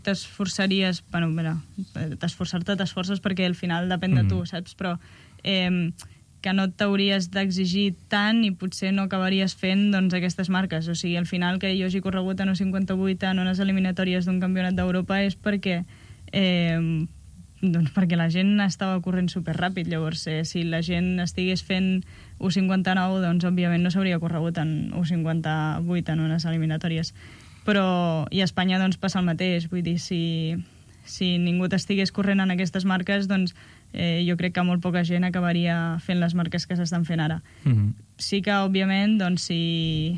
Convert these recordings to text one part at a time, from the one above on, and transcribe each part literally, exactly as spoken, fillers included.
t'esforçaries, bueno, mira, t'esforçar-te, t'esforces perquè al final depèn de tu, saps? Però eh, que no t'hauries d'exigir tant i potser no acabaries fent doncs, aquestes marques. O sigui, al final que jo hagi corregut en un cinquanta-vuit en unes eliminatòries d'un campionat d'Europa és perquè eh, doncs perquè la gent estava corrent superràpid. Llavors, eh, si la gent estigués fent u cinquanta-nou, doncs òbviament no s'hauria corregut en u cinquanta-vuit en unes eliminatòries. Però, i a Espanya doncs passa el mateix, vull dir, si, si ningú t'estigués corrent en aquestes marques, doncs eh, jo crec que molt poca gent acabaria fent les marques que s'estan fent ara. Mm-hmm. Sí que, òbviament, doncs si,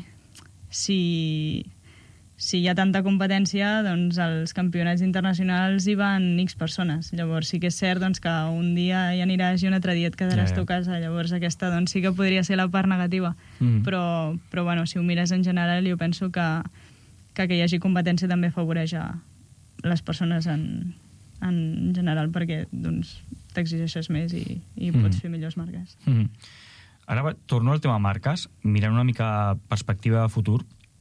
si, si hi ha tanta competència, doncs als campionats internacionals hi van X persones. Llavors sí que és cert doncs, que un dia hi aniràs i un altre dia et quedaràs yeah, yeah. tu a casa. Llavors aquesta doncs, sí que podria ser la part negativa. Mm-hmm. Però, però bueno, si ho mires en general, jo penso que que que hi hagi competència també afavoreix a les persones en, en general, perquè doncs, t'exigeixes més i, i mm. pots fer millors marques. Mm. Ara torno al tema marques, mirant una mica perspectiva de futur,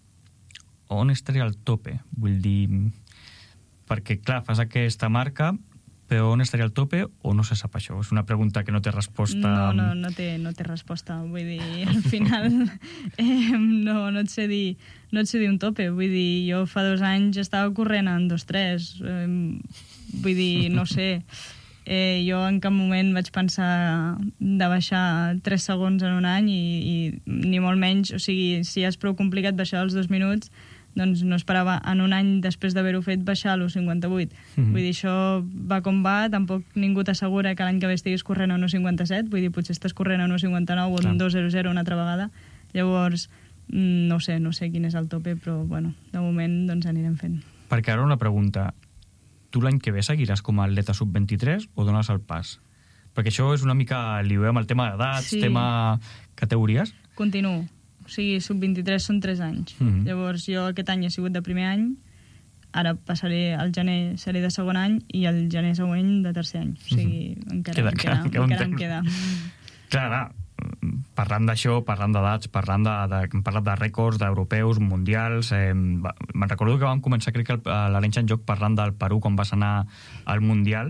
on estaria el tope? Vull dir, perquè clar, fas aquesta marca, però on estaria el tope o no se sap això? És una pregunta que no té resposta... No, no, no té, no té resposta. Vull dir, al final eh, no, no et sé dir no et sé dir un tope. Vull dir, jo fa dos anys estava corrent en dos tres. Eh, vull dir, no sé. Eh, jo en cap moment vaig pensar de baixar tres segons en un any i, i ni molt menys, o sigui, si és prou complicat baixar els dos minuts, doncs no esperava en un any després d'haver-ho fet baixar a l'u cinquanta-vuit. Mm-hmm. Vull dir, això va com va, tampoc ningú t'assegura que l'any que ve estiguis corrent a un u cinquanta-set, vull dir, potser estàs corrent a un u cinquanta-nou o un dos zero zero una altra vegada. Llavors, no sé, no sé quin és el tope, però bueno, de moment doncs anirem fent. Perquè ara una pregunta, tu l'any que ve seguiràs com a atleta sub vint-i-tres o dones el pas? Perquè això és una mica, li veiem el tema d'edats, sí. tema categories. Continuo. O sigui, sub vint-i-tres són tres anys. Mm-hmm. Llavors, jo aquest any he sigut de primer any, ara passaré al gener, seré de segon any, i el gener següent de tercer any. O sigui, mm-hmm. encara, queda, encara, queda, encara em queda. Clar, clar, parlant d'això, parlant d'edats, parlant de, de, hem parlat de rècords, d'europeus, mundials... Eh, me'n recordo que vam començar, crec que l'Arenys en Joc, parlant del Perú quan vas anar al Mundial.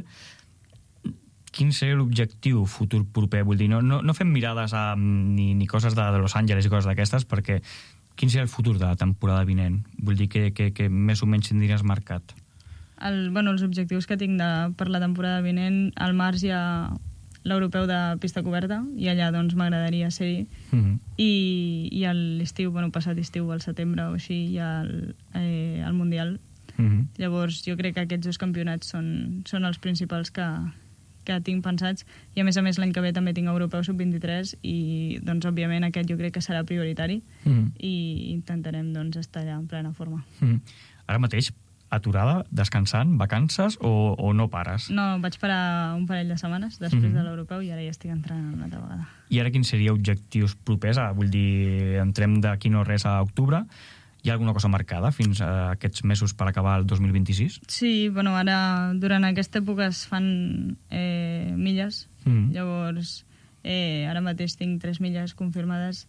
Quin seria l'objectiu futur proper? Vull dir, no, no, no fem mirades a, ni, ni coses de, de Los Angeles i coses d'aquestes, perquè quin seria el futur de la temporada vinent? Vull dir que, que, que més o menys tindries marcat. El, bueno, els objectius que tinc de, per la temporada vinent, al març hi ha l'europeu de pista coberta, i allà doncs m'agradaria ser-hi. Mm-hmm. I, i a l'estiu, bueno, passat estiu, al setembre o així, hi ha el, eh, el Mundial. Mm-hmm. Llavors jo crec que aquests dos campionats són, són els principals que que tinc pensats, i a més a més l'any que ve també tinc europeu sub vint-i-tres i doncs òbviament aquest jo crec que serà prioritari mm. i intentarem doncs estar allà en plena forma. Mm. Ara mateix, aturada, descansant, vacances o, o no pares? No, vaig parar un parell de setmanes després mm. de l'europeu i ara ja estic entrant una altra vegada. I ara quins seria objectius propers? Ah, vull dir, entrem d'aquí no res a octubre. Hi ha alguna cosa marcada fins a aquests mesos per acabar el dos mil vint-i-sis? Sí, bueno, ara durant aquesta època es fan eh, milles, mm. llavors eh, ara mateix tinc tres milles confirmades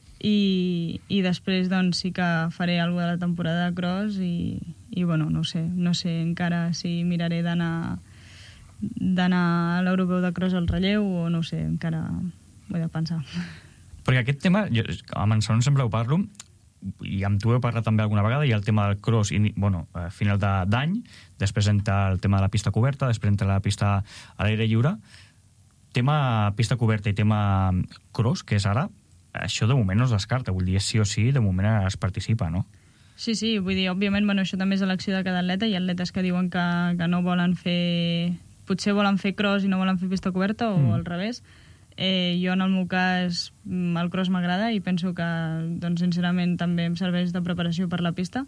i, i després doncs sí que faré alguna de la temporada de cross i, i bueno, no sé, no sé encara si miraré d'anar d'anar a l'europeu de cross al relleu o no sé, encara ho he de pensar. Perquè aquest tema, jo, amb en Son sempre ho parlo, i amb tu he parlat també alguna vegada, hi ha el tema del cross i, bueno, a final d'any, després entra el tema de la pista coberta, després entra la pista a l'aire lliure. Tema pista coberta i tema cross, que és ara, això de moment no es descarta, vull dir, sí o sí, de moment es participa, no? Sí, sí, vull dir, òbviament, bueno, això també és elecció de cada atleta, hi ha atletes que diuen que, que no volen fer... potser volen fer cross i no volen fer pista coberta, o mm. al revés. Eh, jo en el meu cas el cross m'agrada i penso que doncs, sincerament també em serveix de preparació per la pista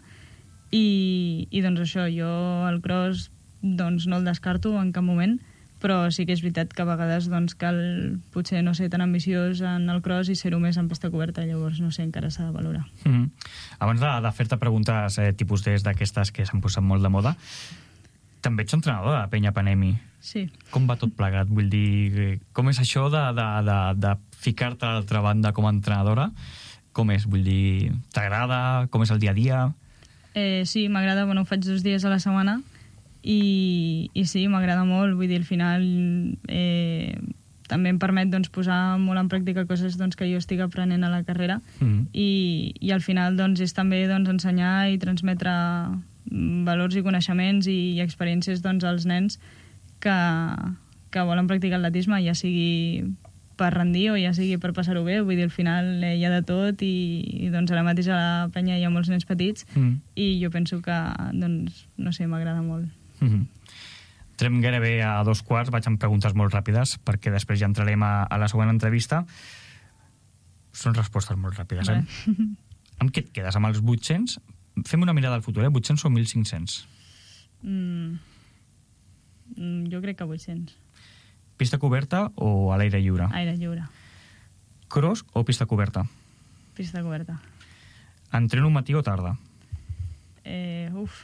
i, i doncs això, jo el cross doncs, no el descarto en cap moment, però sí que és veritat que a vegades doncs, cal potser no ser tan ambiciós en el cross i ser-ho més en pista coberta, llavors no sé, encara s'ha de valorar. Mm-hmm. Abans de, de fer-te preguntes eh, tipus d'aquestes que s'han posat molt de moda, també ets entrenador de Penya Panemi. Sí. Com va tot plegat? Vull dir, com és això de, de, de, de ficar-te a l'altra banda com a entrenadora? Com és? Vull dir, t'agrada? Com és el dia a dia? Eh, sí, m'agrada. Bueno, ho faig dos dies a la setmana i, i sí, m'agrada molt, vull dir, al final eh, també em permet doncs, posar molt en pràctica coses doncs, que jo estic aprenent a la carrera mm. i, i al final doncs, és també doncs, ensenyar i transmetre valors i coneixements i, i experiències doncs, als nens que, que volen practicar atletisme, ja sigui per rendir o ja sigui per passar-ho bé, vull dir, al final eh, hi ha de tot i, i doncs ara mateix a la penya hi ha molts nens petits mm. i jo penso que, doncs, no sé, m'agrada molt. Mm-hmm. Entrem gairebé a dos quarts, vaig amb preguntes molt ràpides perquè després ja entrarem a, a la següent entrevista. Són respostes molt ràpides, eh? Amb què et quedes? Amb els vuit-cents? Fem una mirada al futur, eh? vuit-cents o mil cinc-cents? Mm. Jo crec que vuit-cents. Pista coberta o a l'aire lliure? Aire lliure. Cross o pista coberta? Pista coberta. Entreno matí o tarda? Eh, uf.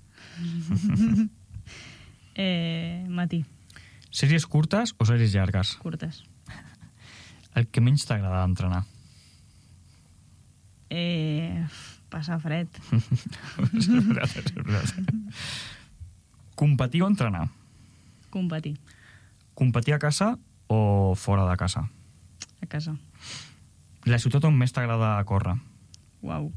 eh, matí. Sèries curtes o sèries llargues? Curtes. El que menys t'agrada d'entrenar? Eh, passar fred. És veritat, és veritat. Competir o entrenar? Competir. Competir a casa o fora de casa? A casa. La ciutat on més t'agrada córrer? Uau.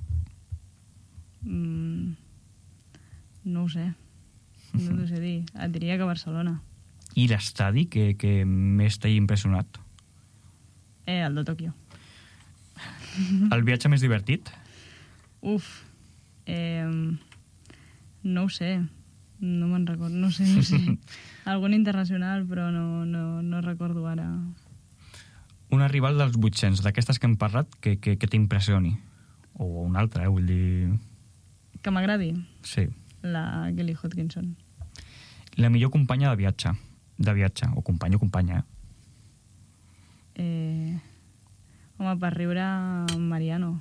Mm, no ho sé. No t'ho sé dir. Et diria que Barcelona. I l'estadi que, que més t'ha impressionat? Eh, el de Tòquio. El viatge més divertit? Uf. Eh, no ho sé. No me'n recordo. No sé, no sé. Algun internacional, però no, no, no recordo ara. Una rival dels vuit-cents, d'aquestes que hem parlat, que, que, que t'impressioni. O una altra, eh, vull dir... Que m'agradi? Sí. La Kelly Hodgkinson. La millor companya de viatge. De viatge, o company o companya, eh? Eh... Home, per riure, Mariano.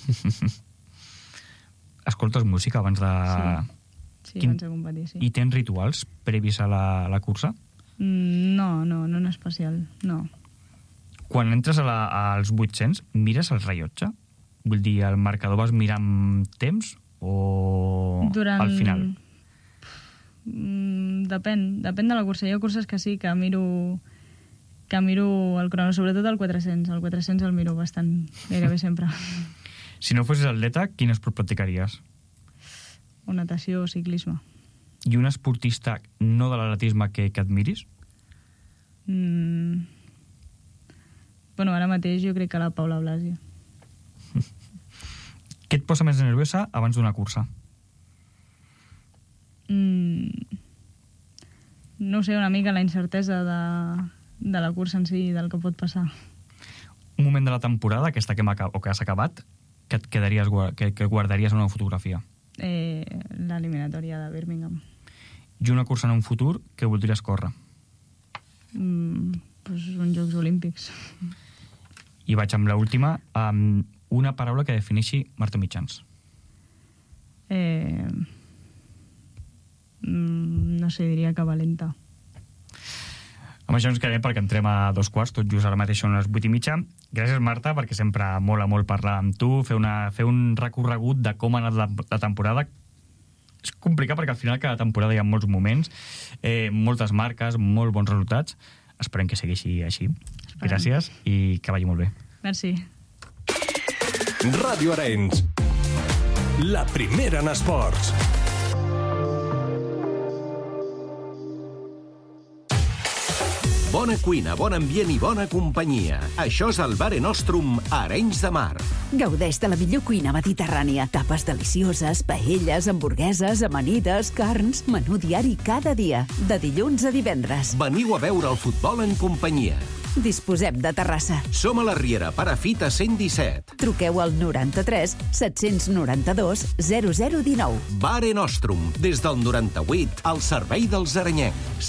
Escoltes música abans de... Sí, sí Quin... abans de competir, sí. I tens rituals previs a la, a la cursa? No, no, no en especial, no. Quan entres a la, als vuit-cents, mires el rellotge? Vull dir, el marcador vas mirar amb temps o Durant... al final? Mm, depèn, depèn de la cursa. Hi ha curses que sí, que miro que miro el crono, sobretot el quatre-cents. El quatre-cents el miro bastant, gairebé sempre. Si no fossis atleta, quin esport practicaries? O natació o ciclisme. I un esportista no de l'atletisme que, que admiris? Mm. Bueno, ara mateix jo crec que la Paula Blasi. Què et posa més nerviosa abans d'una cursa? Mm. No sé, una mica la incertesa de, de la cursa en si, del que pot passar. Un moment de la temporada, aquesta que, o que has acabat, que et quedaries, que, que guardaries en una fotografia? Eh, l'eliminatòria de Birmingham. I una cursa en un futur que voldries córrer? Mm, pues uns Jocs Olímpics. I vaig amb l'última, amb una paraula que defineixi Marta Mitjans. Eh, mm, no sé, diria que valenta. Amb això ens quedem perquè entrem a dos quarts, tot just ara mateix són les vuit i mitja. Gràcies, Marta, perquè sempre mola molt parlar amb tu, fer, una, fer un recorregut de com ha anat la, la temporada. És complicat perquè al final cada temporada hi ha molts moments, eh, moltes marques, molt bons resultats. Esperem que segueixi així. Esperem. Gràcies i que vagi molt bé. Merci. Ràdio Arenys, la primera en esports. Bona cuina, bon ambient i bona companyia. Això és el Mare Nostrum a Arenys de Mar. Gaudeix de la millor cuina mediterrània. Tapes delicioses, paelles, hamburgueses, amanides, carns... Menú diari cada dia, de dilluns a divendres. Veniu a veure el futbol en companyia. Disposem de terrassa. Som a la Riera, Perafita cent disset. Truqueu al noranta-tres set-cents noranta-dos zero zero dinou. Mare Nostrum, des del noranta-vuit, al servei dels arenyencs.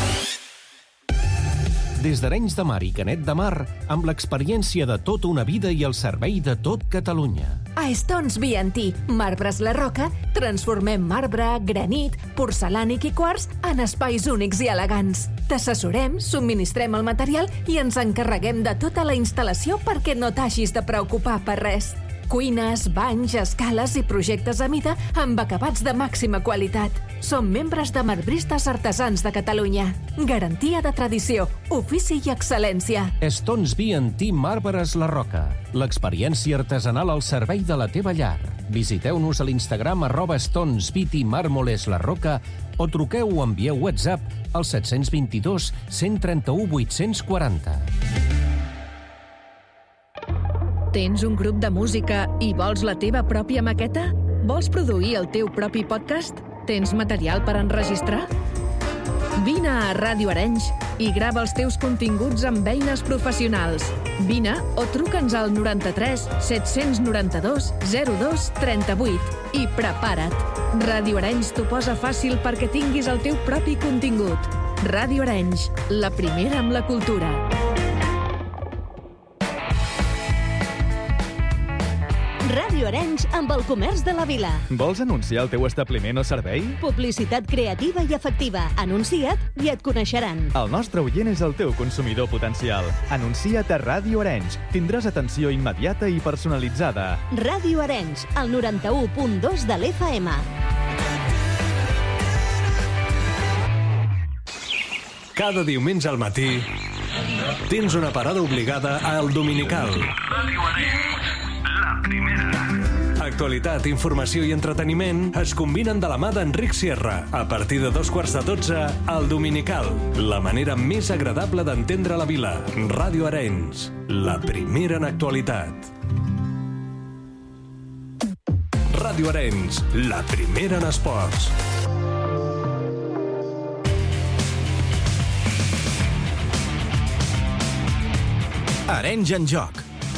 Des d'Arenys de Mar i Canet de Mar, amb l'experiència de tota una vida i el servei de tot Catalunya. A Stones B and T, Marbres la Roca, transformem marbre, granit, porcelànic i quars en espais únics i elegants. T'assessorem, subministrem el material i ens encarreguem de tota la instal·lació perquè no t'hagis de preocupar per res. Cuines, banys, escales i projectes a mida amb acabats de màxima qualitat. Som membres de Marbristes Artesans de Catalunya. Garantia de tradició, ofici i excel·lència. Stones B and T Marbres La Roca. L'experiència artesanal al servei de la teva llar. Visiteu-nos a l'Instagram arroba Stones B T Mármoles La Roca o truqueu o envieu WhatsApp al set dos dos, cent trenta-u, vuit-cents quaranta. Tens un grup de música i vols la teva pròpia maqueta? Vols produir el teu propi podcast? Tens material per enregistrar? Vine a Ràdio Arenys i grava els teus continguts amb eines professionals. Vine o truca'ns al noranta-tres set-cents noranta-dos zero dos trenta-vuit i prepara't. Ràdio Arenys t'ho posa fàcil perquè tinguis el teu propi contingut. Ràdio Arenys, la primera amb la cultura. Ràdio Arenys amb el comerç de la vila. Vols anunciar el teu establiment o servei? Publicitat creativa i efectiva. Anuncia't i et coneixeran. El nostre oient és el teu consumidor potencial. Anuncia't a Ràdio Arenys. Tindràs atenció immediata i personalitzada. Ràdio Arenys, el noranta-u punt dos de l'F M. Cada diumenge al matí tens una parada obligada al Dominical. Ràdio Arenys, la primera. Actualitat, informació i entreteniment es combinen de la mà d'Enric Sierra. A partir de dos quarts de dotze, al Dominical. La manera més agradable d'entendre la vila. Ràdio Arenys, la primera en actualitat. Ràdio Arenys, la primera en esports. Arenys en joc.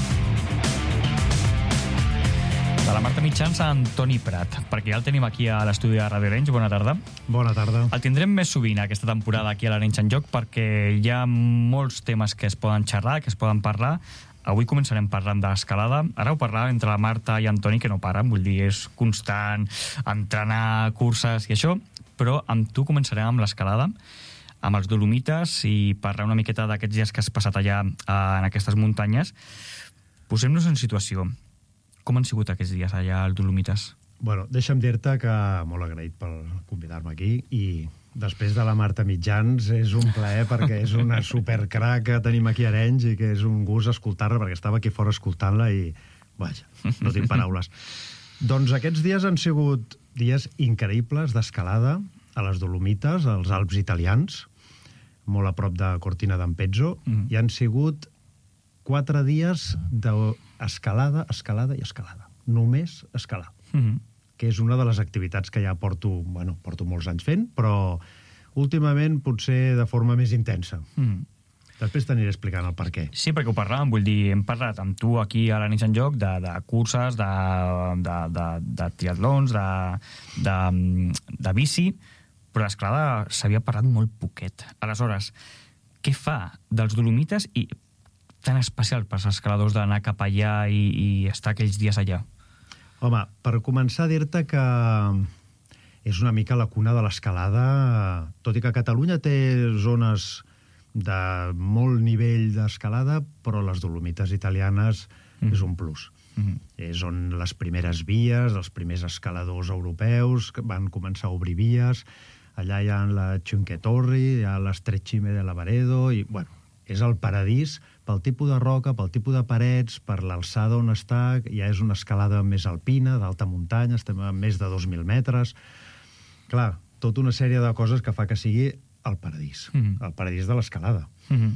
De la Marta Mitjans a Antoni Prat, perquè ja el tenim aquí a l'estudi de Ràdio Arenys. Bona tarda. Bona tarda. El tindrem més sovint aquesta temporada aquí a l'Arenys en joc perquè hi ha molts temes que es poden xerrar, que es poden parlar. Avui començarem parlant d'escalada. Ara ho parlàvem entre la Marta i Antoni, que no paren, vull dir, és constant, entrenar, curses i això, però amb tu començarem amb l'escalada, amb els Dolomites, i parlar una miqueta d'aquests dies que has passat allà en aquestes muntanyes. Posem-nos en situació. Com han sigut aquests dies allà als Dolomites? Bueno, deixa'm dir-te que molt agraït per convidar-me aquí i després de la Marta Mitjans és un plaer perquè és una supercrac que tenim aquí a Arenys i que és un gust escoltar-la perquè estava aquí fora escoltant-la i, vaja, no tinc paraules. Doncs aquests dies han sigut dies increïbles d'escalada a les Dolomites, als Alps italians, molt a prop de Cortina d'Ampezzo, mm. i han sigut quatre dies d'escalada, escalada i escalada. Només escalar. Mm-hmm. Que és una de les activitats que ja porto, bueno, porto molts anys fent, però últimament potser de forma més intensa. Mm. Després t'aniré explicant el per què. Sí, perquè ho parlàvem, vull dir, hem parlat amb tu aquí a l'Arenys en joc de, de curses, de, de, de, de triatlons, de, de, de bici, però l'escalada s'havia parlat molt poquet. Aleshores, què fa dels Dolomites i tan especial per als escaladors d'anar cap allà i, i estar aquells dies allà? Home, per començar a dir-te que és una mica la cuna de l'escalada, tot i que Catalunya té zones de molt nivell d'escalada, però les Dolomites italianes mm. és un plus. Mm-hmm. És on les primeres vies, els primers escaladors europeus que van començar a obrir vies. Allà hi ha la Cinque Torri, hi ha l'Estrecime de Lavaredo, i, bueno, és el paradís pel tipus de roca, pel tipus de parets, per l'alçada on està, ja és una escalada més alpina, d'alta muntanya, estem a més de dos mil metres. Clar, tota una sèrie de coses que fa que sigui el paradís, mm-hmm. el paradís de l'escalada. Mm-hmm.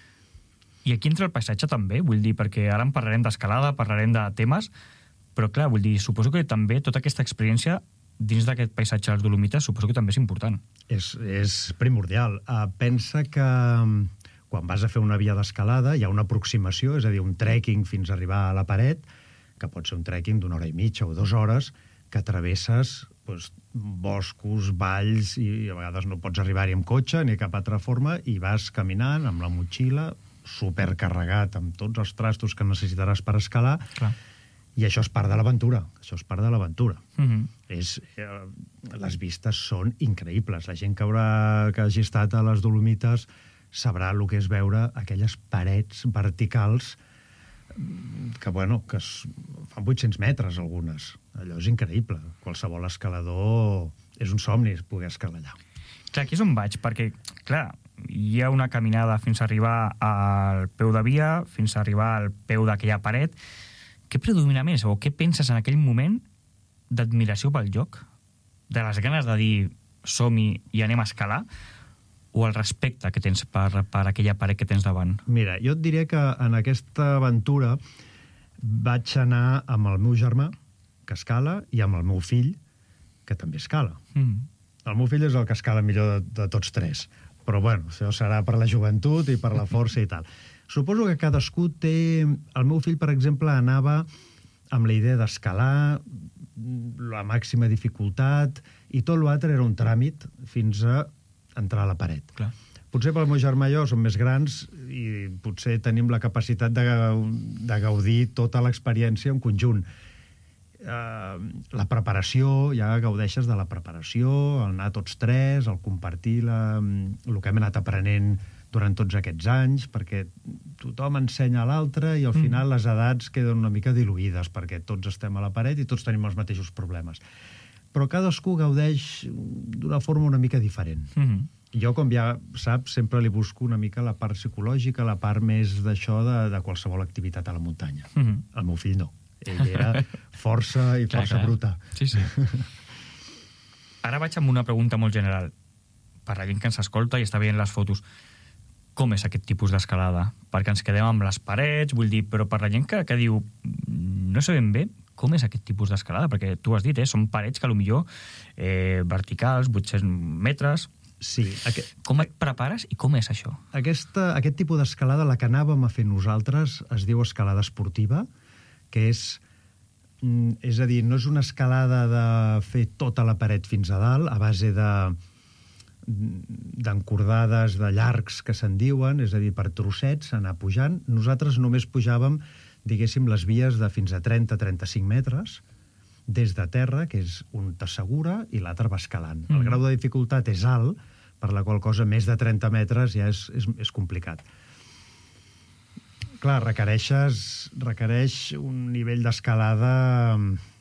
I aquí entra el paisatge també, vull dir, perquè ara en parlarem d'escalada, parlarem de temes, però clar, vull dir, suposo que també tota aquesta experiència dins d'aquest paisatge als Dolomites suposo que també és important. És, és primordial. Uh, pensa que quan vas a fer una via d'escalada hi ha una aproximació, és a dir, un trekking fins a arribar a la paret, que pot ser un trekking d'una hora i mitja o dues hores, que travesses doncs, boscos, valls, i a vegades no pots arribar-hi amb cotxe ni cap altra forma, i vas caminant amb la motxilla, supercarregat amb tots els trastos que necessitaràs per escalar. Clar. I això és part de l'aventura, això és part de l'aventura. Mm-hmm. És, eh, les vistes són increïbles. La gent que, haurà, que hagi estat a les Dolomites sabrà el que és veure aquelles parets verticals que, bueno, que es, fan vuit-cents metres algunes. Allò és increïble. Qualsevol escalador és un somni poder escalar allà. Clar, aquí és on vaig, perquè, clar, hi ha una caminada fins a arribar al peu de via, fins a arribar al peu d'aquella paret. Què predomina més, o què penses en aquell moment d'admiració pel lloc? De les ganes de dir som-hi i anem a escalar? O el respecte que tens per, per aquella paret que tens davant? Mira, jo et diré que en aquesta aventura vaig anar amb el meu germà, que escala, i amb el meu fill, que també escala. Mm. El meu fill és el que escala millor de, de tots tres. Però, bueno, això serà per la joventut i per la força i tal. Suposo que cadascú té... El meu fill, per exemple, anava amb la idea d'escalar, la màxima dificultat, i tot l'altre era un tràmit fins a entrar a la paret. Clar. Potser pel meu germà i jo som més grans i potser tenim la capacitat de, de gaudir tota l'experiència en conjunt. Uh, la preparació, ja gaudeixes de la preparació, el anar tots tres, el compartir la, el que hem anat aprenent durant tots aquests anys, perquè tothom ensenya a l'altre i al mm. final les edats queden una mica diluïdes, perquè tots estem a la paret i tots tenim els mateixos problemes. Però cadascú gaudeix d'una forma una mica diferent. Mm-hmm. Jo, com ja saps, sempre li busco una mica la part psicològica, la part més d'això de, de qualsevol activitat a la muntanya. Mm-hmm. El meu fill no. Ell era força i clar, força clar. bruta. Sí, sí. Ara vaig amb una pregunta molt general. Per la gent que ens escolta i està veient les fotos, com és aquest tipus d'escalada? Perquè ens quedem amb les parets, vull dir, però per la gent que, que diu no sé ben bé, com és aquest tipus d'escalada? Perquè tu has dit, eh, són parets que potser eh, verticals, vuit-cents metres... Sí. Aquest, com et prepares i com és això? Aquesta, aquest tipus d'escalada, la que anàvem a fer nosaltres, es diu escalada esportiva, que és, és a dir, no és una escalada de fer tota la paret fins a dalt, a base de d'encordades, de llargs que se'n diuen, és a dir, per trossets, anar pujant. Nosaltres només pujàvem, diguéssim, les vies de fins a trenta a trenta-cinc metres, des de terra, que és un t'assegura, i l'altre va escalant. Mm. El grau de dificultat és alt, per la qual cosa més de trenta metres ja és, és, és complicat. Clar, requereixes, requereix un nivell d'escalada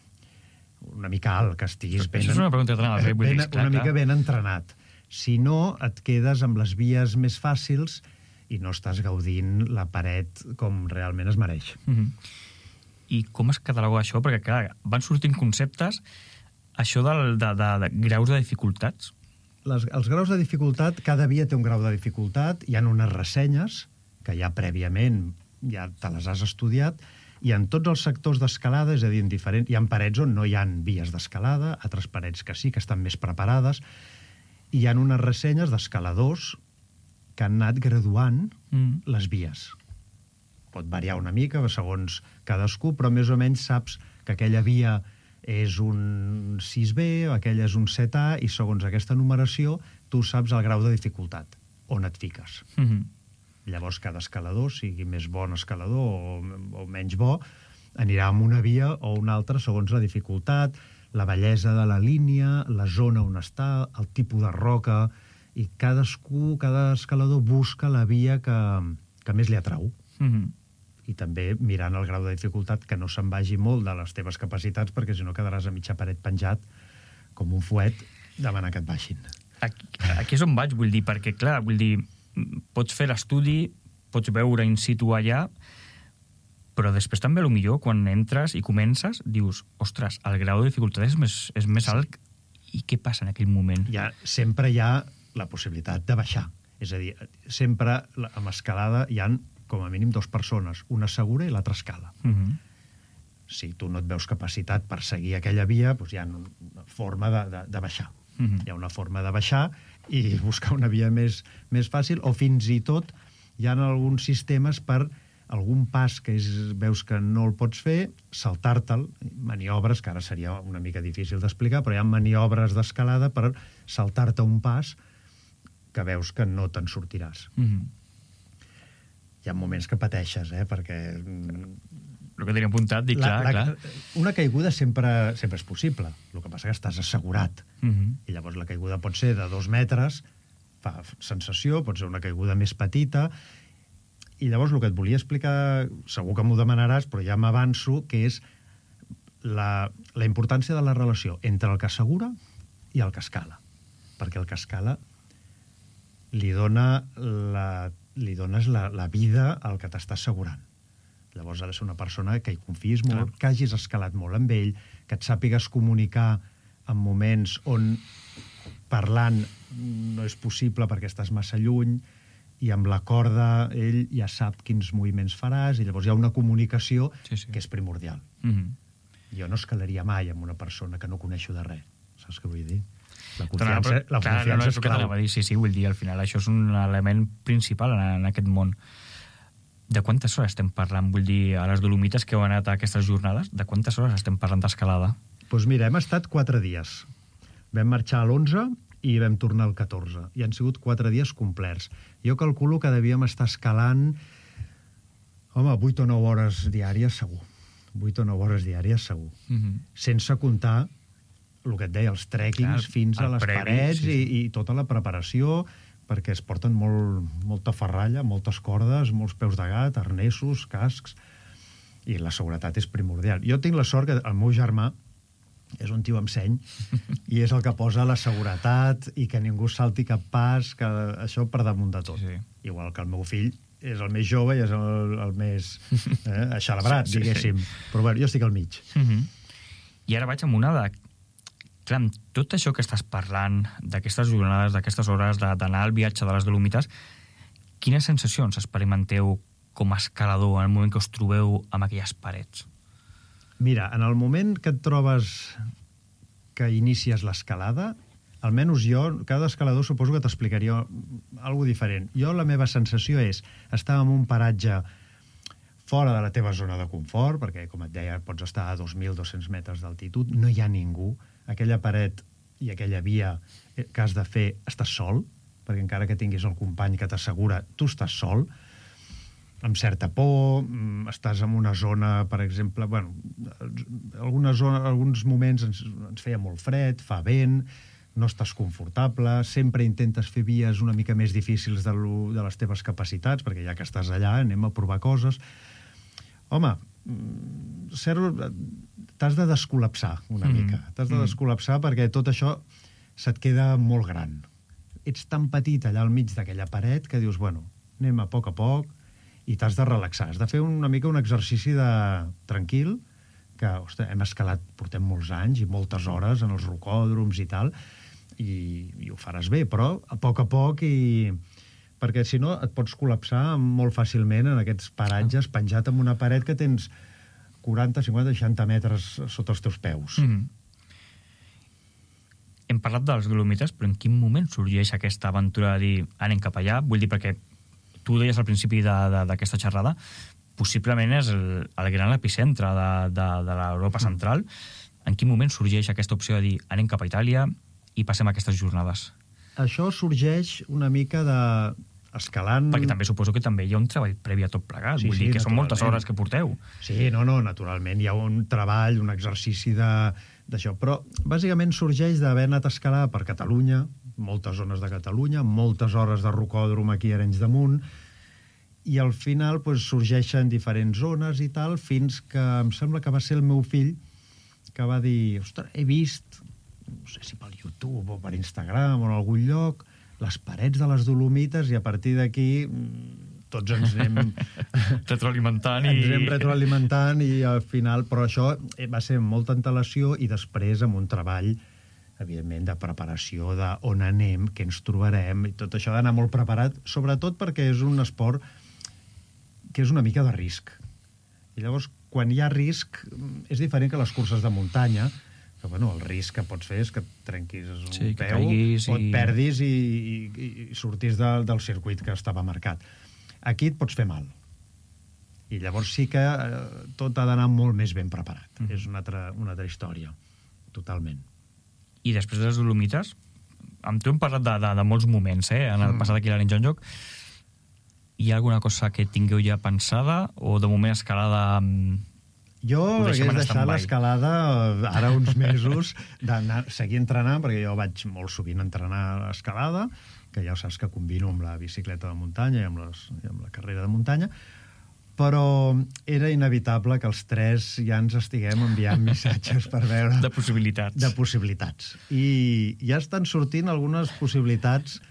una mica alt, que estiguis ben... Això és una pregunta que t'anava a fer, vull dir, ben, clar, una mica clar. ben entrenat. Si no, et quedes amb les vies més fàcils i no estàs gaudint la paret com realment es mereix. Mm-hmm. I com es cataloga això? Perquè, clar, van sortint conceptes, això del, de, de, de graus de dificultats. Les, els graus de dificultat, cada via té un grau de dificultat, hi ha unes ressenyes que ja prèviament ja te les has estudiat, i en tots els sectors d'escalada, és a dir, en diferent, hi ha parets on no hi ha vies d'escalada, altres parets que sí, que estan més preparades, i hi ha unes ressenyes d'escaladors que han anat graduant mm. les vies. Pot variar una mica segons cadascú, però més o menys saps que aquella via és un sis be, aquella és un set a, i segons aquesta numeració tu saps el grau de dificultat, on et fiques. Mm-hmm. Llavors cada escalador, sigui més bon escalador o, o menys bo, anirà amb una via o una altra segons la dificultat, la bellesa de la línia, la zona on està, el tipus de roca, i cadascú, cada escalador busca la via que, que més li atrau. Mm-hmm. I també mirant el grau de dificultat que no se'n vagi molt de les teves capacitats, perquè si no quedaràs a mitja paret penjat com un fuet demanant que et baixin. Aquí, aquí és on vaig, vull dir, perquè clar, vull dir, pots fer l'estudi, pots veure in situ allà, però després també, potser, quan entres i comences, dius, ostres, el grau de dificultat és més, és més sí. alt, i què passa en aquell moment? Ja, sempre hi ha la possibilitat de baixar. És a dir, sempre amb escalada hi ha com a mínim dues persones, una segura i l'altra escala. Uh-huh. Si tu no et veus capacitat per seguir aquella via, doncs hi ha una forma de, de, de baixar. Uh-huh. Hi ha una forma de baixar i buscar una via més, més fàcil, o fins i tot hi ha alguns sistemes per algun pas que és, veus que no el pots fer, saltar-te'l, maniobres, que ara seria una mica difícil d'explicar, però hi ha maniobres d'escalada per saltar-te un pas que veus que no te'n sortiràs. Uh-huh. Hi ha moments que pateixes, eh, perquè... El que tenia apuntat, dic, la, clar, la, clar. Una caiguda sempre, sempre és possible. El que passa que estàs assegurat. Uh-huh. I llavors la caiguda pot ser de dos metres, fa sensació, pot ser una caiguda més petita, I llavors el que et volia explicar, segur que m'ho demanaràs, però ja m'avanço, que és la, la importància de la relació entre el que assegura i el que escala. Perquè el que escala li dona la, li dones la, la vida al que t'està assegurant. Llavors ha de ser una persona que hi confiïs molt, Clar. que hagis escalat molt amb ell, que et sàpigues comunicar en moments on parlant no és possible perquè estàs massa lluny, i amb la corda ell ja sap quins moviments faràs, i llavors hi ha una comunicació sí, sí. que és primordial. Mm-hmm. Jo no escalaria mai amb una persona que no coneixo de res. Saps què vull dir? La confiança, però, la clar, confiança no, no, és clau. Dir, sí, sí, vull dir, al final això és un element principal en, en aquest món. De quantes hores estem parlant? Vull dir, a les Dolomites que heu anat a aquestes jornades, de quantes hores estem parlant d'escalada? Doncs pues mira, hem estat quatre dies. Vam marxar a l'onze i vam tornar al catorze. I han sigut quatre dies complets. Jo calculo que devíem estar escalant, home, vuit o nou hores diàries segur. vuit o nou hores diàries segur. Mm-hmm. Sense comptar el que et deia, els trekkings Clar, fins a les previ, parets sí, sí. I, i tota la preparació, perquè es porten molt, molta ferralla, moltes cordes, molts peus de gat, arnesos, cascs, i la seguretat és primordial. Jo tinc la sort que el meu germà és un tio amb seny i és el que posa la seguretat i que ningú salti cap pas, que això per damunt de tot. Sí, sí. Igual que el meu fill és el més jove i és el, el més eh, aixalabrat, sí, sí, diguéssim. Sí. Però bueno, jo estic al mig. Uh-huh. I ara vaig amb una de... Clar, amb tot això que estàs parlant, d'aquestes jornades, d'aquestes hores, d'anar al viatge de les Dolomites, quines sensacions experimenteu com a escalador en el moment que us trobeu amb aquelles parets? Mira, en el moment que et trobes que inicies l'escalada, almenys jo, cada escalador suposo que t'explicaria alguna diferent. Jo la meva sensació és estar en un paratge fora de la teva zona de confort, perquè, com et deia, pots estar a dos mil dos-cents metres d'altitud, no hi ha ningú, aquella paret i aquella via que has de fer, estàs sol, perquè encara que tinguis el company que t'assegura, tu estàs sol, amb certa por, estàs en una zona, per exemple, bueno, alguna zona, alguns moments ens, ens feia molt fred, fa vent, no estàs confortable, sempre intentes fer vies una mica més difícils de, lo, de les teves capacitats, perquè ja que estàs allà anem a provar coses. Home, t'has de descol·lapsar una mm. mica, t'has de descol·lapsar perquè tot això se't queda molt gran. Ets tan petit allà al mig d'aquella paret que dius, bueno, anem a poc a poc, i t'has de relaxar, has de fer una mica un exercici de tranquil, que, ostres, hem escalat, portem molts anys i moltes hores en els rocòdroms i tal, i, i ho faràs bé, però a poc a poc, i perquè si no et pots col·lapsar molt fàcilment en aquests paratges penjat en una paret que tens quaranta, cinquanta, seixanta metres sota els teus peus. Mm-hmm. Hem parlat dels Dolomites, però en quin moment sorgeix aquesta aventura de dir anem cap allà? Vull dir, perquè tu deies al principi d'aquesta xerrada, possiblement és el, el gran epicentre de, de, de l'Europa central. En quin moment sorgeix aquesta opció de dir anem cap a Itàlia i passem aquestes jornades? Això sorgeix una mica de... escalant... Perquè també suposo que també hi ha un treball previ a tot plegat. Sí, Vull sí, dir que són moltes hores que porteu. Sí, no, no, naturalment. Hi ha un treball, un exercici d'això. Però bàsicament sorgeix d'haver anat a escalar per Catalunya, moltes zones de Catalunya, moltes hores de rocòdrom aquí a Arenys de Munt, i al final pues, sorgeixen diferents zones i tal, fins que em sembla que va ser el meu fill que va dir, ostres, he vist, no sé si pel YouTube o per Instagram o en algun lloc, les parets de les Dolomites, i a partir d'aquí tots ens anem... retroalimentant i... Ens anem retroalimentant i al final... Però això va ser amb molta antelació i després amb un treball, evidentment, de preparació de on anem, què ens trobarem, i tot això d'anar molt preparat, sobretot perquè és un esport que és una mica de risc. I llavors, quan hi ha risc, és diferent que les curses de muntanya, que, bueno, el risc que pots fer és que et trenquis un sí, peu o et perdis i, i, i surtis de, del circuit que estava marcat. Aquí et pots fer mal. I llavors sí que eh, tot ha d'anar molt més ben preparat. Mm. És una altra, una altra història, totalment. I després de les Dolomites, amb tu hem parlat de, de, de molts moments, eh, en el mm. passat aquí a l'Arenys en Joc. Hi ha alguna cosa que tingueu ja pensada o de moment escalada... Jo hagués deixem en deixat stand-by. l'escalada eh, ara uns mesos d'anar, seguir entrenant, perquè jo vaig molt sovint entrenar a escalada, que ja saps que combino amb la bicicleta de muntanya i amb, les, i amb la carrera de muntanya, però era inevitable que els tres ja ens estiguem enviant missatges per veure... De possibilitats. De possibilitats. I ja estan sortint algunes possibilitats.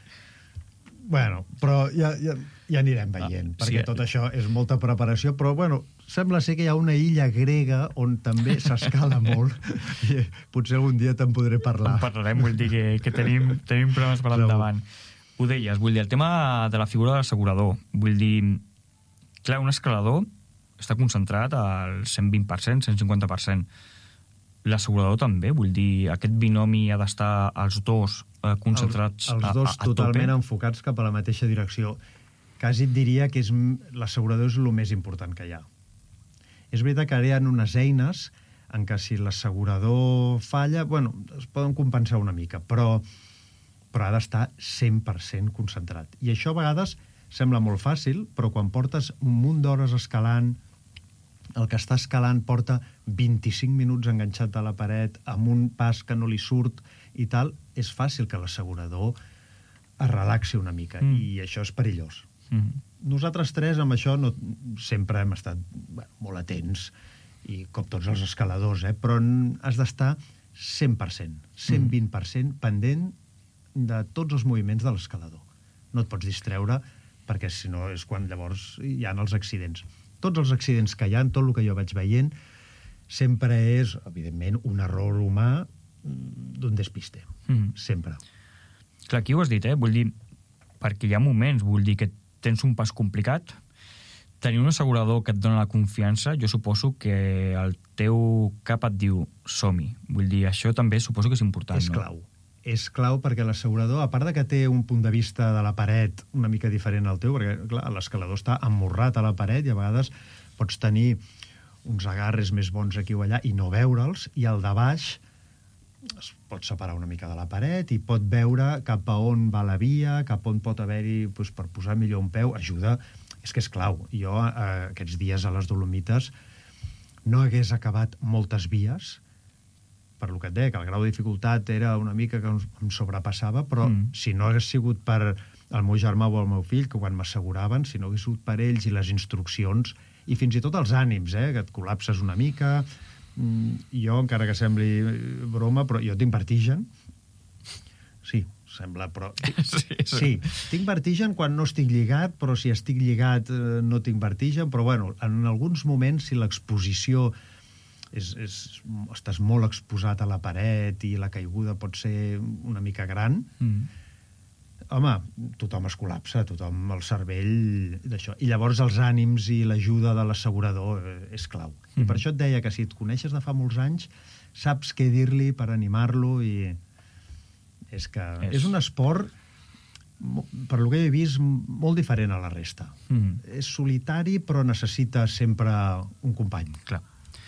Bueno, però ja, ja, ja anirem veient, ah, perquè sí, tot això és molta preparació, però bueno, sembla ser que hi ha una illa grega on també s'escala molt. I potser algun dia te'n podré parlar. En parlarem, vull dir que, que tenim, tenim problemes per endavant. Ho deies, vull dir, el tema de la figura de l'assegurador, vull dir... Clar, un escalador està concentrat al cent vint per cent, cent cinquanta per cent. L'assegurador també, vull dir, aquest binomi ha d'estar els dos eh, concentrats els, els a, dos a, a totalment tope. Enfocats cap a la mateixa direcció. Quasi et diria que és, l'assegurador és el més important que hi ha. És veritat que ara hi ha unes eines en què si l'assegurador falla, bueno, es poden compensar una mica, però, però ha d'estar cent per cent concentrat. I això a vegades sembla molt fàcil, però quan portes un munt d'hores escalant, el que està escalant porta vint-i-cinc minuts enganxat a la paret, amb un pas que no li surt i tal, és fàcil que l'assegurador es relaxi una mica, mm. i això és perillós. Mm. Nosaltres tres amb això no, sempre hem estat bueno, molt atents, i com tots els escaladors, eh? Però has d'estar cent per cent, cent vint per cent pendent de tots els moviments de l'escalador. No et pots distreure, perquè si no és quan llavors hi ha els accidents. Tots els accidents que hi ha, tot el que jo vaig veient, sempre és, evidentment, un error humà d'un despiste. Mm. Sempre. Clar, aquí ho has dit, eh? Vull dir, perquè hi ha moments, vull dir que tens un pas complicat, tenir un assegurador que et dona la confiança, jo suposo que el teu cap et diu som-hi. Vull dir, això també suposo que és important, és no? És clau. És clau perquè l'assegurador, a part de que té un punt de vista de la paret una mica diferent al teu, perquè clar, l'escalador està emmorrat a la paret i a vegades pots tenir uns agarres més bons aquí o allà i no veure'ls, i el de baix es pot separar una mica de la paret i pot veure cap a on va la via, cap on pot haver-hi doncs, per posar millor un peu, ajuda, és que és clau. Jo eh, aquests dies a les Dolomites no hagués acabat moltes vies, per lo que et deia, que el grau de dificultat era una mica que em sobrepassava, però mm. si no hagués sigut per el meu germà o el meu fill, que quan m'asseguraven, si no hagués sigut per ells i les instruccions, i fins i tot els ànims, eh, que et col·lapses una mica. Mm, jo, encara que sembli broma, però jo tinc vertigen. Sí, sembla, però... Sí, sí. sí, tinc vertigen quan no estic lligat, però si estic lligat eh, no tinc vertigen, però bueno, en alguns moments, si l'exposició... És, és, estàs molt exposat a la paret i la caiguda pot ser una mica gran, mm. home, tothom es col·lapsa, tothom, el cervell d'això. I llavors els ànims i l'ajuda de l'assegurador és clau. Mm. I per això et deia que si et coneixes de fa molts anys, saps què dir-li per animar-lo, i és que és, és un esport, per lo que he vist, molt diferent a la resta. Mm. És solitari, però necessita sempre un company. Clar.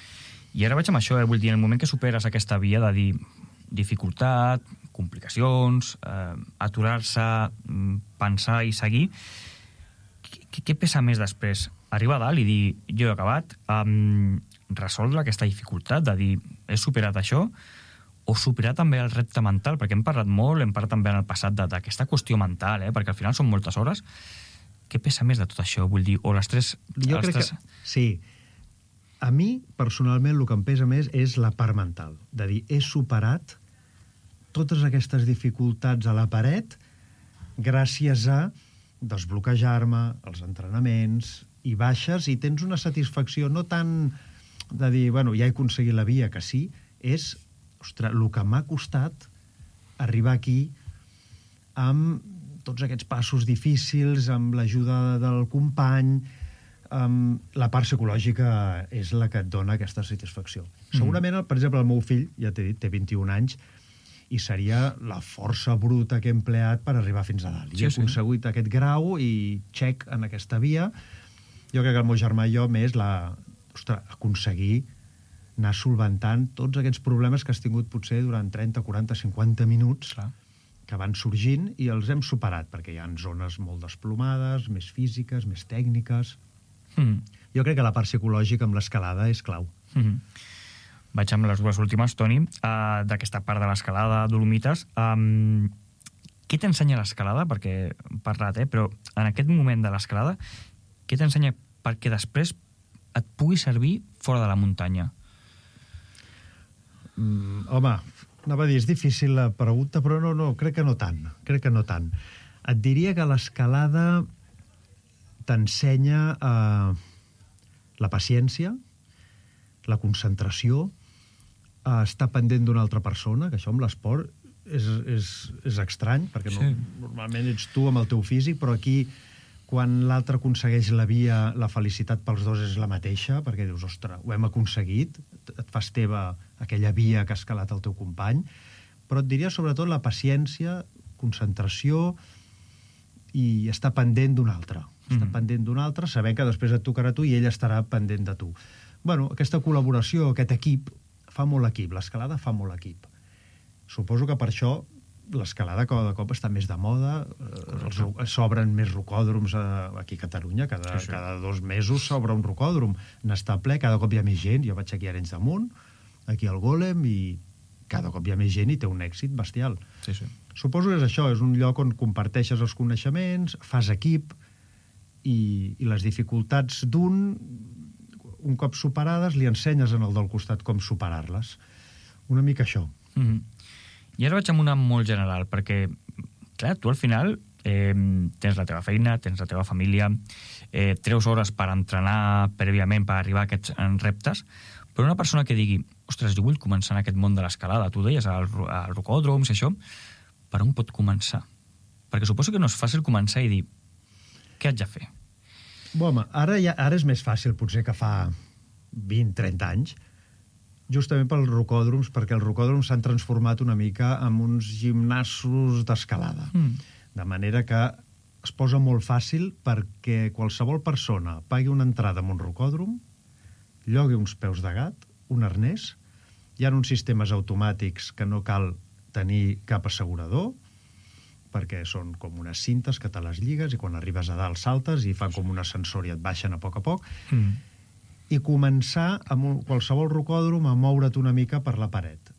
I ara vaig amb això, eh? Vull dir, en el moment que superes aquesta via de dir dificultat, complicacions, eh, aturar-se, pensar i seguir, què, què pesa més després? Arribar a dalt i dir, jo he acabat, um, resoldre aquesta dificultat de dir, he superat això, o superar també el repte mental, perquè hem parlat molt, hem parlat també en el passat d'aquesta qüestió mental, eh? Perquè al final són moltes hores. Què pesa més de tot això? Vull dir, o les tres... Jo crec tres... que... Sí. A mi, personalment, el que em pesa més és la part mental. De dir, he superat totes aquestes dificultats a la paret gràcies a desbloquejar-me, els entrenaments, i baixes, i tens una satisfacció no tant de dir, bueno, ja he aconseguit la via, que sí, és, ostres, el que m'ha costat arribar aquí amb tots aquests passos difícils, amb l'ajuda del company. Um, la part psicològica és la que et dona aquesta satisfacció. Mm. Segurament, per exemple, el meu fill, ja t'he dit, té vint-i-un anys, i seria la força bruta que he empleat per arribar fins a dalt. Sí, I he aconseguit sí. aquest grau i check en aquesta via. Jo crec que el meu germà i jo més la, ostres, aconseguir anar solventant tots aquests problemes que has tingut potser durant trenta, quaranta, cinquanta minuts, clar, que van sorgint, i els hem superat, perquè hi ha zones molt desplomades, més físiques, més tècniques. Mm. Jo crec que la part psicològica amb l'escalada és clau. Mm-hmm. Vaig amb les dues últimes, Toni, uh, d'aquesta part de l'escalada Dolomites. Um, què t'ensenya l'escalada? Perquè hem parlat, eh? Però en aquest moment de l'escalada, què t'ensenya perquè després et pugui servir fora de la muntanya? Mm, home, anava a dir, és difícil la pregunta, però no, no, crec que no tant. Crec que no tant. Et diria que l'escalada t'ensenya eh, la paciència, la concentració, a estar pendent d'una altra persona, que això amb l'esport és, és, és estrany, perquè sí. no, normalment ets tu amb el teu físic, però aquí, quan l'altre aconsegueix la via, la felicitat pels dos és la mateixa, perquè dius, ostres, ho hem aconseguit, et fas teva aquella via que ha escalat el teu company, però et diria sobretot la paciència, concentració i estar pendent d'un altre. Mm. Estar pendent d'un altre, sabent que després et tocarà a tu i ell estarà pendent de tu. Bueno, aquesta col·laboració, aquest equip, fa molt equip, l'escalada fa molt equip. Suposo que per això l'escalada cada cop està més de moda, eh, s'obren més rocòdroms aquí a Catalunya, cada, sí, sí. cada dos mesos s'obre un rocòdrom, n'està ple, cada cop hi ha més gent, jo vaig aquí a Arenys de Munt, aquí al Golem, i cada cop hi ha més gent i té un èxit bestial. Sí, sí. Suposo que és això, és un lloc on comparteixes els coneixements, fas equip, i, i les dificultats d'un, un cop superades, li ensenyes en el del costat com superar-les. Una mica això. Mm-hmm. I ara vaig amb una molt general, perquè, clar, tu al final eh, tens la teva feina, tens la teva família, eh, treus hores per entrenar prèviament, per arribar a aquests reptes, però una persona que digui, ostres, jo vull començar en aquest món de l'escalada, tu deies, al, al rocòdroms i això, per on pot començar? Perquè suposo que no és fàcil començar i dir, què haig de fer? Bon, home, ara, ja, ara és més fàcil potser que fa vint trenta anys, justament pels rocòdroms, perquè els rocòdroms s'han transformat una mica en uns gimnasos d'escalada. Mm. De manera que es posa molt fàcil perquè qualsevol persona pagui una entrada en un rocòdrom, llogui uns peus de gat, un arnès, hi ha uns sistemes automàtics que no cal tenir cap assegurador, perquè són com unes cintes que te les lligues i quan arribes a dalt saltes i fan com un ascensor i et baixen a poc a poc, mm. i començar amb un, qualsevol rocòdrom a moure't una mica per la paret.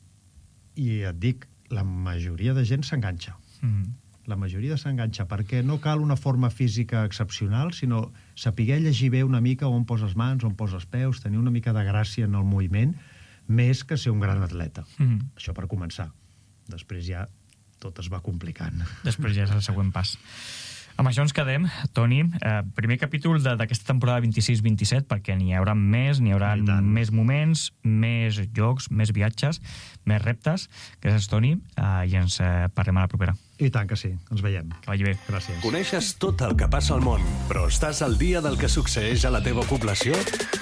I et dic, la majoria de gent s'enganxa. Mm. La majoria s'enganxa perquè no cal una forma física excepcional, sinó saber llegir bé una mica on poses mans, on poses peus, tenir una mica de gràcia en el moviment, més que ser un gran atleta. Mm. Això per començar. Després ja tot es va complicant. Després ja és el següent pas. Amb això ens quedem, Toni. Eh, primer capítol d'aquesta temporada vint-i-sis vint-i-set, perquè n'hi haurà més, n'hi haurà més moments, més llocs, més viatges, més reptes. Gràcies, Toni, eh, i ens eh, parlem a la propera. I tant que sí, ens veiem. Que vagi bé. Gràcies. Coneixes tot el que passa al món, però estàs al dia del que succeeix a la teva població?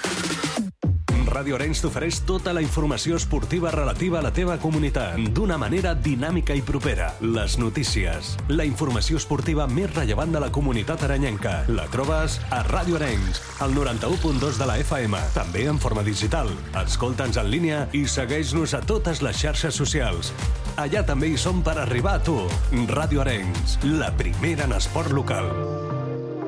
Ràdio Arenys t'ofereix tota la informació esportiva relativa a la teva comunitat d'una manera dinàmica i propera. Les notícies, la informació esportiva més rellevant de la comunitat arenyenca. La trobes a Ràdio Arenys, al noranta-u punt dos de la F M, també en forma digital. Escolta'ns en línia i segueix-nos a totes les xarxes socials. Allà també hi som per arribar a tu. Ràdio Arenys, la primera en esport local.